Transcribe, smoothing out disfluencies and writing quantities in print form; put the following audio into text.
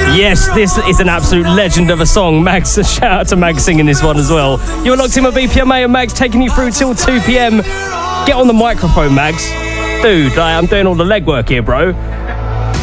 Yes, this is an absolute legend of a song. Mags, shout out to Mags singing this one as well. You're locked in with BPMA and Mags taking you through till 2 p.m. Get on the microphone, Mags. Dude, I'm doing all the legwork here, bro.